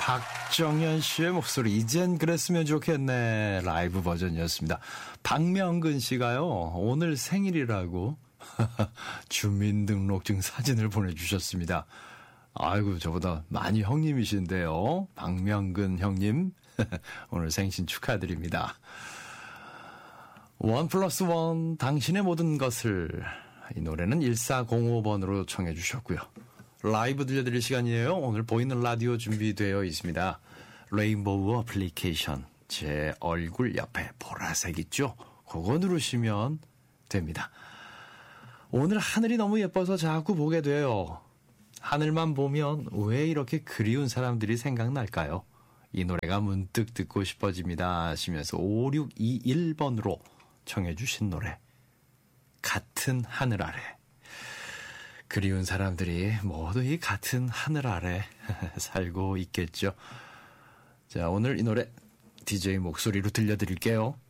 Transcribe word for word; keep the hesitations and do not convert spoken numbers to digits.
박정현 씨의 목소리 이젠 그랬으면 좋겠네 라이브 버전이었습니다. 박명근 씨가요 오늘 생일이라고 주민등록증 사진을 보내주셨습니다. 아이고 저보다 많이 형님이신데요. 박명근 형님 오늘 생신 축하드립니다. 원 플러스 원 당신의 모든 것을 이 노래는 일사공오 번으로 청해 주셨고요. 라이브 들려드릴 시간이에요. 오늘 보이는 라디오 준비되어 있습니다. 레인보우 어플리케이션 제 얼굴 옆에 보라색 있죠? 그거 누르시면 됩니다. 오늘 하늘이 너무 예뻐서 자꾸 보게 돼요. 하늘만 보면 왜 이렇게 그리운 사람들이 생각날까요? 이 노래가 문득 듣고 싶어집니다 하시면서 오육이일 번으로 청해 주신 노래 같은 하늘 아래. 그리운 사람들이 모두 이 같은 하늘 아래 살고 있겠죠. 자, 오늘 이 노래 디제이 목소리로 들려드릴게요.